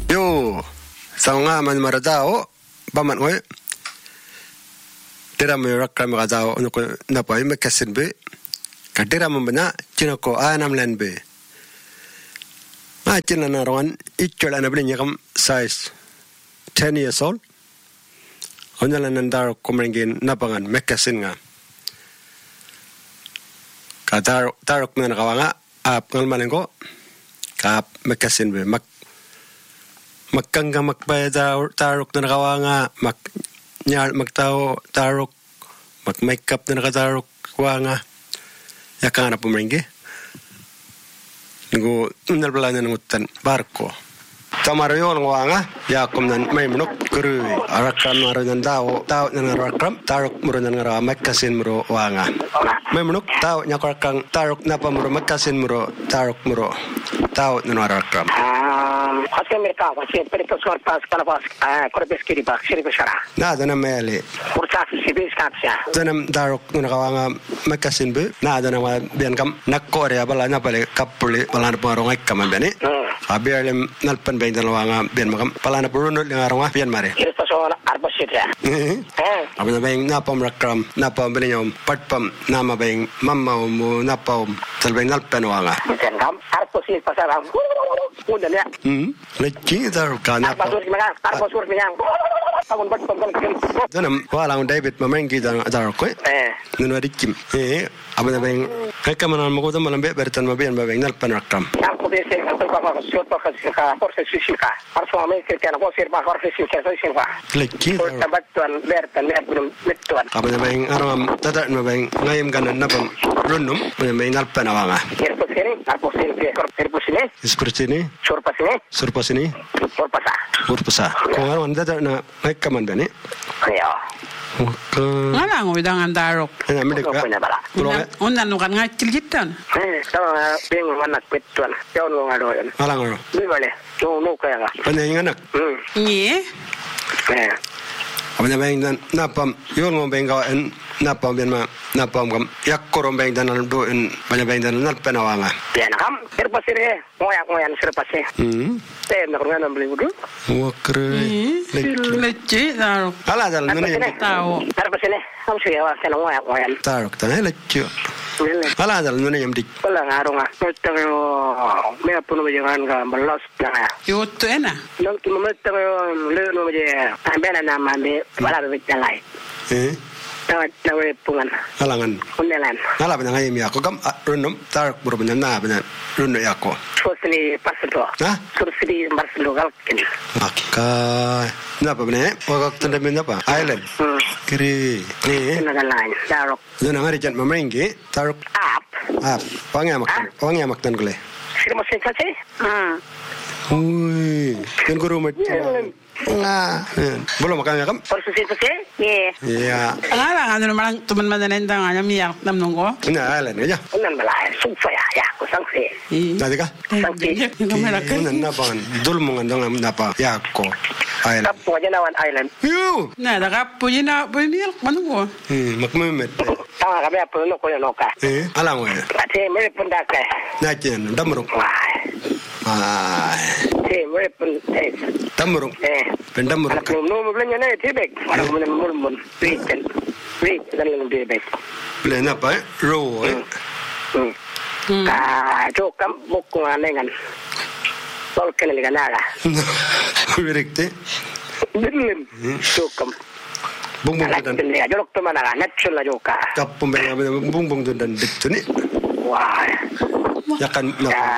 Yo, saunga man maratao, baman ngoy. Tira mo rakam maratao, ano ko napay makasin be. Katira mo bana, chinako anam len be. China na ron, itchola na blinya kam size 10 years old. Onyalan nandar kumringin napangan makasin nga. Tarok na nakawanga, ngalmanin ko, makasin be. Magkangga magbayad tarok na nakawanga, magtao tarok, mag-makeup na nakatarok wanga. Yakang na pumaringgi. Ngu nalbala na ngutan barko. Tamarayo ng wanga, yakom nan may manok kuru. Arakam na rin tao na arakam, tarok mo rin nga magkasin mo wanga. May manok tao nya karakang tarok na pa mo magkasin mo tarok mo tao na arakam. Hace mercado, hace perito sorpas kalabas, korpes kiriba, siribishara. Nada na meli. Ursa sibis kapsia. Tanam tarok na nakawanga magkasin be. Nada na biyan kam nakore bala na pala kapuli bala na parong ay kamambani. Abiarlem nalpan bayin dalawanga biyan makam pala na purunod ng araw biyan mare. Ito so arbosit ya. Aba na bayin napam rakram napam bininyom patpam nama bayin mamma mo napam talbayin nalpan wanga. Biyan kam arbosit pasaram. Udah ya. Lagi tarok kana. Arbosur minang. Pangun patpam kan. Tanam walang David mamenggi tarok ko. Nunu adikim. Aba na bayin kakaman mo ko tamalang bertan mabiyan bayin nalpan rakram. Aku biasa kalau siapa kasih proses fisika. Harus mengambil kerjaan aku sirba proses fisika sirba. Lagi. Batuan bertan belum betuan. Aba na bayin aram tatat na bayin ngayam kanan napam runum bayin nalpan awanga. Seperti ini. Surpas ini. Surpasa. Kung ano anda na nagkaman ba ni? Ayo. Ngala ngo bidangan darok. Ana medika. Undan nukan ngacil gitan. Tawa bingung anak betuan. Jauh ngadoyan. Alang ro. Bibale. Jauh nu kaya ga. Panay anak. Ni. Abang bang dan napam yon ngom bang kawan napam bian ma napam kam yak korom bang dan do en banyak bang dan nal penawanga. Bian kam terpasir ngoyak serpasir. Tem nak ngana beli wudu. Wakre. Leci darok. Ala dal nani tahu. Terpasir ni. Kamu sih ya kena ngoyak. Tarok tanah leci. Ala dal nani yang dik. Pala ngarong ah. Metero me puno jangan ga balas jangan. Yo tu ena. Nang tu metero le no je. Ambena nama be bala be jalai. Tawa pungan. Alangan. Unelan. Ala bana ngayem ya ko kam runum tarok buru bana na bana runno ya ko. Sosni pasdo. Sursidi barsdo galkin. Akka. Napa bana? Wakak tanda min apa? Island. Kiri. Ni. Nagalan. Tarok. Zona ngari jan mamenggi tarok. Ap. Pangamak tan kule. Sirmo sensasi? Ui. Kan guru macam. Nah, belum makan ya kam? Proses itu sih? Iya. Ngala ngano malang tuman madanen tang anya miyak nam nungko. Nah, Island aja. Unan balai sufa ya, aku sangsi. Nanti kah? Sangsi. Unan napa? Dul mungan dong napa? Ya ko. Island. Kapu aja nawan Island. Yo. Nah, dah kapu je nak beriak manungko. Makmemet. Tahu kami apa nak kau noka? Alang we. Pasti mereka pun dah kah? Najen, damrung. Mereka pun damrung. Pendamrung. Kalau nomor belanja ni tibek, kalau mun week dan lebih baik. Belanja apa? Row. Cokam buku anengan. Tol kena liga nara. Berikti. Belum. Cokam. Bung dan. Dia jorok tu mana? Natural joka. Kapung bung dan itu ni. Wah. Ya kan.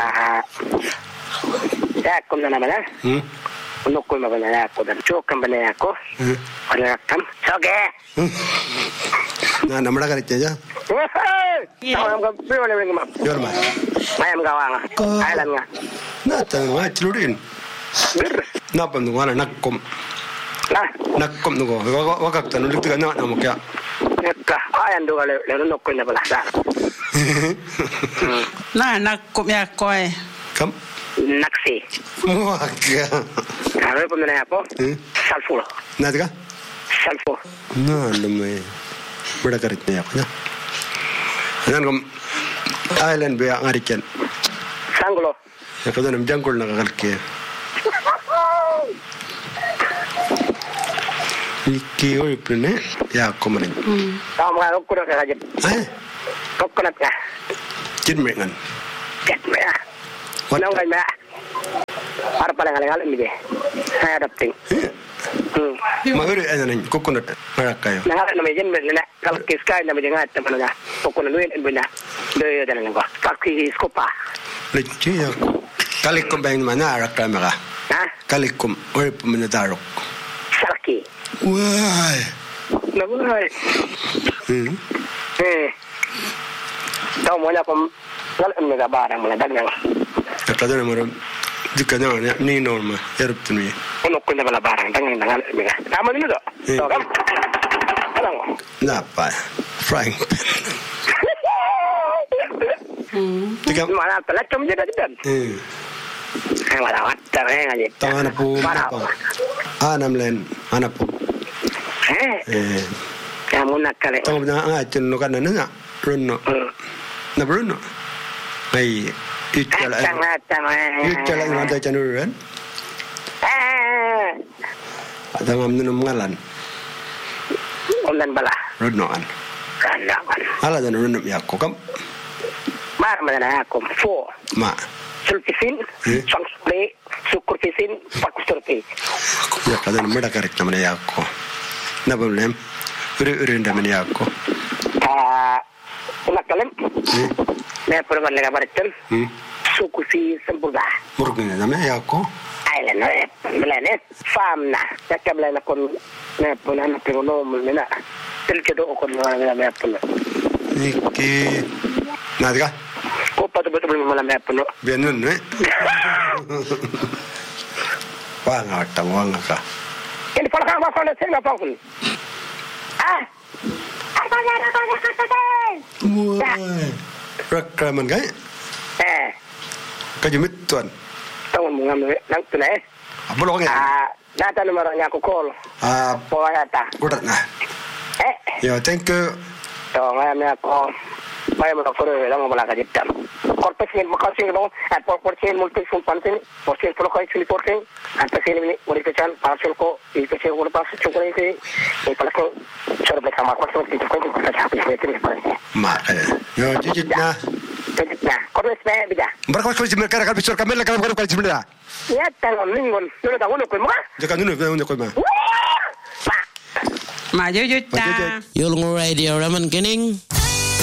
Ya aku mana? Untuk kau mana aku dan cokam mana aku. Ada kam. Soge. Nah, nama dah kerja aja. Tahu kam boleh beri kam. Jorma. Mayam gawang. Island nga. Nah, tengah celurin. Napa tu mana nakkom. Nakkom tu kau. Wakak tu nulik tu kan nak kya. Kah, ayan tu kalau nak kau nak belah. Nah, nakkom ya koi. Kam? Naksi. Waka. Kalau pun mana apa? Salfur. Nanti kah? Salfur. Nah, lemah. Berada kerja apa ya? Jangan kam Island biar ngarikan. Sanglo. Ya kau tu nam jangkul nak kerja. Iki uripne Yaakko manin. Sama ukura kaje. Coconut ka. Jinmengan. Jetmea. Wanang ngai ma. Ar palang-alang mi de. Saya adapting. Mauri anan coconut marakayo. Nah, nama jen benar. Kalau kiskai nama jangan teman dah. Coconut ni benar. Dia jalan kau. Pakai skopa. Lucu ya. Kalikum bang mana arakam ka? Kalikum urip menadarok. Sarki. Wah. Namai. Tahu mana pun kalau mereka barang meledak yang. Kata dia macam jika jangan ni normal erup tu ni. Untuk kena bela barang dengan mereka. Nama ni tu. Tahu kan? Tahu. Napa? Frank. Tiga mana telah cuma jadi kan? Yang mana water yang aja. Tahu anak pun apa? Anam len, anak pun. Kamu nak kali. Tahu jangan aja nukan nana Bruno. Na Bruno. Hey, Itala. Itala yang ada januran. Ada ngambil ngalan. Ulan bala. Brunoan. Kandangan. Ala dan Bruno Yaakko kam. Mar mana aku fo. Ma. Sulpisin, sangspre, sukurpisin, pakusturpi. Ya kada mereka karet nama Yaakko. Na problem. Uri nama Yaakko. Nak kalem. Saya perlu nak bercakap. Sukusi sempurna. Murugnya nama Yaakko. Island, melane farm na. Saya belai nak kon, saya pun nak perlu mana. Terkedo kon mana saya pun. Iki, nada. Kau patut betul mana saya pun. Biarun, eh? Wang apa, wang apa? Ini perkara apa nak saya apa pun? Apa yang Wah, rakaman kan? Kajumit tuan. Tahu mengambil nak tu ni. Apa lagi? Data nomornya aku call. Pola data. Udah nah. Ya, thank you. Tahu mengambil aku. Saya mau nak orang bola kaji tam. Korporasi makasih dong. Korporasi multi-fund penting. Korporasi perlu sini porting. Korporasi ini modifikasi parcel ko. Korporasi udah pas cukup ini. Ini kalau cara mereka korporasi itu kan kita habis itu ni. Mak, yo jujur nah. Nah, korporasi beda. Berkorporasi mereka akan bicara kamera kalau korporasi beda. Ya, tahu minggu. Dulu tahu nak kau mah? Jangan dulu kau mah. Ma jujur ta. Yulung Radio Raman Kening.